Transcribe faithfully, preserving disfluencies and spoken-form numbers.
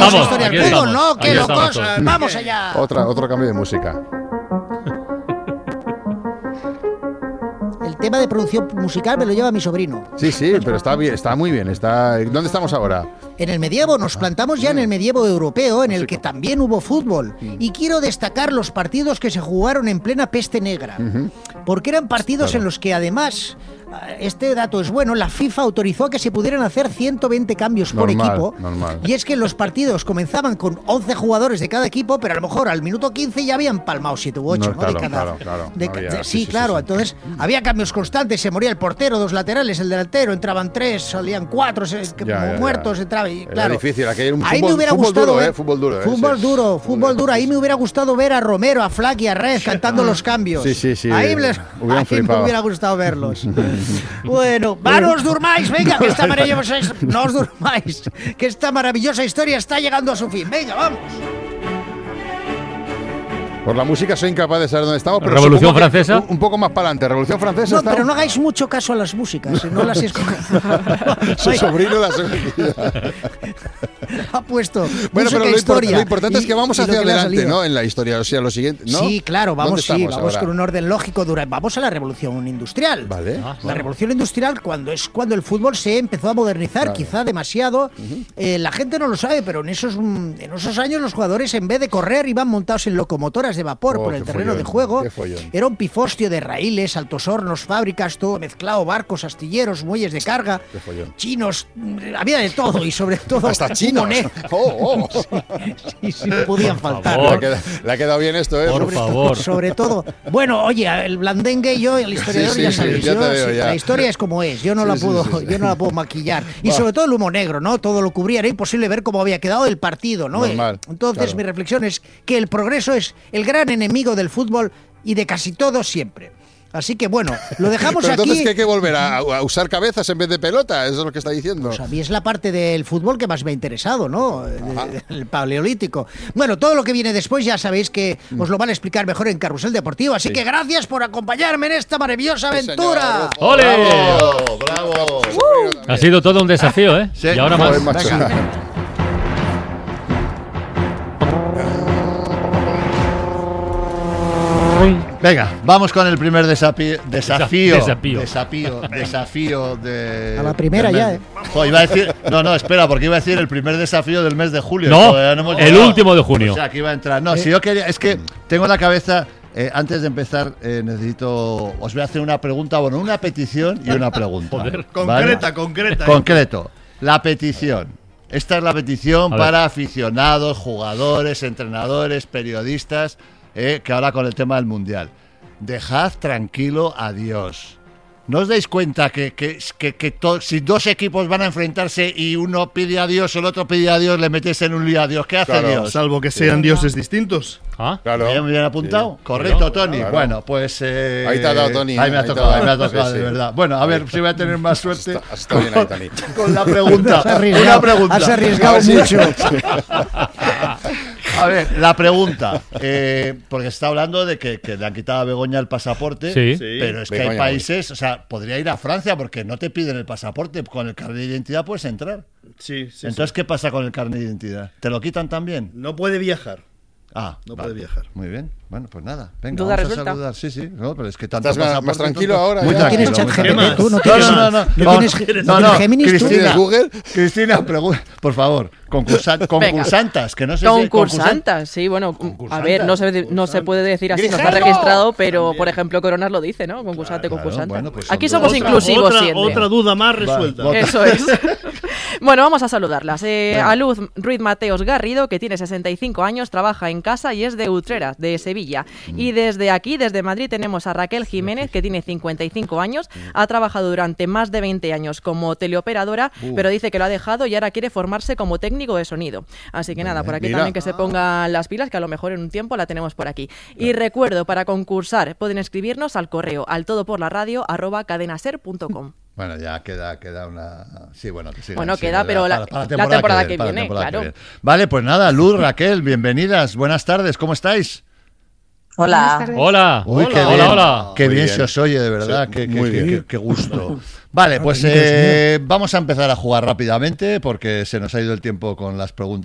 estamos, historia aquí del fútbol, estamos, ¿no? ¡Qué aquí estamos locos! todos. ¡Vamos allá! Otra, otro cambio de música. El tema de producción musical me lo lleva mi sobrino. Sí, sí, pero está bien, está muy bien. Está... ¿Dónde estamos ahora? En el medievo, nos plantamos ya en el medievo europeo, en el que también hubo fútbol. Y quiero destacar los partidos que se jugaron en plena peste negra. Porque eran partidos Claro. en los que además, este dato es bueno, la FIFA autorizó que se pudieran hacer ciento veinte cambios por Normal, equipo. normal. Y es que los partidos comenzaban con once jugadores de cada equipo, pero a lo mejor al minuto quince ya habían palmado siete u ocho, No, ¿no? claro, de cada, claro, claro. de No ca- había- de- sí, sí, sí, claro. sí, sí. Entonces había cambios constantes, se moría el portero, dos laterales, el delantero, entraban tres, salían cuatro, se, que- Ya, como ya, ya. muertos, entraba y Era claro. difícil, aquello era un Ahí fútbol- me hubiera fútbol gustado duro, ver, ¿eh? Fútbol duro, ¿eh? Fútbol Sí. duro, fútbol duro. Ahí me hubiera gustado ver a Romero, a Flack y a Red cantando los cambios. Sí, sí, sí, Ahí, eh, les- hubieran ahí me flipado. hubiera gustado verlos. Bueno, va, no os durmáis, venga, que esta maravillosa, no os durmáis, que esta maravillosa historia está llegando a su fin. Venga, vamos. Por la música soy incapaz de saber dónde estamos. Pero ¿Revolución supongo que Francesa? Un, un poco más para adelante. ¿Revolución Francesa? No, está? pero no hagáis mucho caso a las músicas, no las escojáis. Su sobrino la seguridad. Ha puesto Bueno, música pero lo, historia. import- lo importante es y- que vamos y lo hacia que le ha adelante, salido. ¿no? En la historia, o sea, lo siguiente, ¿no? Sí, claro, vamos, ¿Dónde sí, estamos vamos ahora? con un orden lógico. Dura, vamos a la revolución industrial. Vale. Ah, La revolución industrial cuando es cuando el fútbol se empezó a modernizar, Claro. quizá demasiado. Eh, la gente no lo sabe, pero en esos, mm, en esos años los jugadores en vez de correr iban montados en locomotoras de vapor Oh, por el qué terreno follón, de juego. qué follón. Era un pifostio de raíles, altos hornos, fábricas, todo mezclado, barcos, astilleros, muelles de carga, Qué follón. chinos, mm, había de todo y sobre todo Hasta humo chinos. negro. Oh, oh. Sí, sí, no podían faltar. Le favor. ha quedado- le ha quedado bien esto, ¿eh? Por sobre favor. Todo, sobre todo. Bueno, oye, el blandengue, yo, el historiador, Sí, sí, ya sí, sabéis, ya yo, te veo, sí, ya. la historia es como es, yo no Sí, la sí, puedo, sí, sí. yo no la puedo maquillar. Y Va. sobre todo el humo negro, ¿no? Todo lo cubría, era imposible ver cómo había quedado el partido, ¿no? Normal, Entonces, claro. mi reflexión es que el progreso es el gran enemigo del fútbol y de casi todo siempre. Así que bueno, lo dejamos Pero entonces aquí. que hay que volver a, a usar cabezas en vez de pelota, eso es lo que está diciendo. Pues a mí es la parte del fútbol que más me ha interesado, ¿no? El paleolítico. Bueno, todo lo que viene después ya sabéis que os lo van a explicar mejor en Carrusel Deportivo. Así Sí. que gracias por acompañarme en esta maravillosa Sí, aventura. señor. ¡Ole! ¡Bravo! ¡Bravo! Ha sido todo un desafío, ¿eh? Sí. Y ahora Joder, más. macho. Venga, vamos con el primer desapi- desafío. Desafío. Desafío. Desafío de. A la primera del ya, mes- ¿eh? Jo, iba a decir. No, no, espera, porque iba a decir el primer desafío del mes de julio. No, Todavía hemos el llegado. último de junio. O sea, que iba a entrar. No, si yo quería. Es que tengo en la cabeza. eh, antes de empezar, eh, necesito. Os voy a hacer una pregunta, bueno, una petición y una pregunta. Joder. Concreta, concreta. Concreto. La petición. Esta es la petición A ver. para aficionados, jugadores, entrenadores, periodistas, eh, que ahora con el tema del Mundial. Dejad tranquilo a Dios. ¿No os dais cuenta que, que, que, que to- si dos equipos van a enfrentarse y uno pide a Dios o el otro pide a Dios, le metes en un lío a Dios? ¿Qué hace Claro. Dios? Salvo que sean dioses distintos. Ah, Claro. ¿Bien, bien apuntado? Sí. Correcto, Claro, Tony. claro. Bueno, pues... eh, Ahí te ha dado, Tony, Ahí ¿eh? me ha Ahí te ha tocado, dado. ahí me ha tocado, Sí, de sí. verdad. Bueno, a ver si voy a tener más suerte Está- está bien ahí, Tony. con la pregunta. Has arriesgado, Una pregunta. has arriesgado A ver si- mucho. A ver, la pregunta. eh, porque está hablando de que, que le han quitado a Begoña el pasaporte. Sí. Sí. Pero es que Begoña, hay países, o sea, podría ir a Francia porque no te piden el pasaporte. Con el carnet de identidad puedes entrar. Sí, sí. Entonces, sí. ¿qué pasa con el carnet de identidad? ¿Te lo quitan también? No puede viajar. Ah, No vale. puede viajar. Muy bien. Bueno, pues nada. Venga, Duda vamos resulta. a saludar. Sí, sí. No, pero es que tanto ¿Estás más- pasaporte, más tranquilo tanto- ahora Muy ya? No tranquilo. tienes muy ChatGPT, tranquilo. tú no No, tienes. no, no, no. ¿No Vamos. tienes, ¿quieres- no No, tienes no, Géminis tú? Cristina, ¿Tienes Google? Cristina, pregu- por favor, concursa- concursantas, que no sé si concursan- Concursantas, sí, bueno, a ver, no se, no se puede decir así, no está ¡Grijalvo! registrado, pero por ejemplo Coronas lo dice, ¿no? Concursante, Claro, concursante. bueno, pues Aquí son somos dos. inclusivos otra, siempre. otra duda más resuelta. Vale, Eso es. Bueno, vamos a saludarlas. Eh, Venga. a Luz Ruiz Mateos Garrido, que tiene sesenta y cinco años, trabaja en casa y es de Utrera, de Sevilla. Y desde aquí, desde Madrid, tenemos a Raquel Jiménez, que tiene cincuenta y cinco años, ha trabajado durante más de veinte años como teleoperadora, pero dice que lo ha dejado y ahora quiere formarse como técnico de sonido. Así que nada, por aquí mira. también que se pongan las pilas, que a lo mejor en un tiempo la tenemos por aquí. Y recuerdo, para concursar, pueden escribirnos al correo al todoporlaradio arroba cadenaser punto com. Bueno, ya queda, queda una... Sí, bueno, que siga, Bueno, siga, queda, pero la- para- para la temporada que para la viene, temporada claro. viene. Vale, pues nada, Luz, Raquel, bienvenidas, buenas tardes, ¿cómo estáis? Hola. hola. Uy, qué hola, bien, hola. qué Muy bien, bien. se os oye, de verdad, Sí, qué, qué- muy qué- bien. qué- qué gusto. Vale, pues eh, vamos a empezar a jugar rápidamente porque se nos ha ido el tiempo con las preguntas.